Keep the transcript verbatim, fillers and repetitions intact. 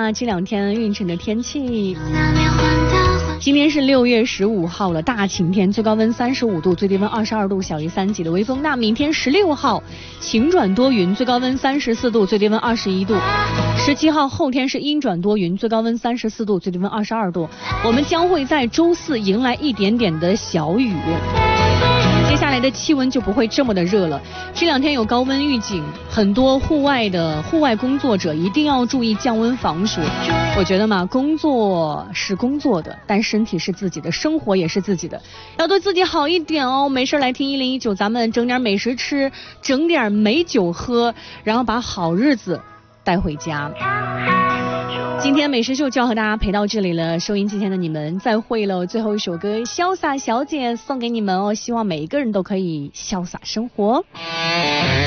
下这两天运程的天气。今天是六月十五号了，大晴天，最高温三十五度，最低温二十二度，小于三级的微风。那明天十六号晴转多云，最高温三十四度，最低温二十一度。十七号后天是阴转多云，最高温三十四度，最低温二十二度。我们将会在周四迎来一点点的小雨。接下来的气温就不会这么的热了。这两天有高温预警，很多户外的户外工作者一定要注意降温防暑。我觉得嘛，工作是工作的，但身体是自己的，生活也是自己的，要对自己好一点哦。没事来听一零一九，咱们整点美食吃，整点美酒喝，然后把好日子带回家。今天美食秀就要和大家陪到这里了，收音机前的你们再会了。最后一首歌《潇洒小姐》送给你们哦，希望每一个人都可以潇洒生活。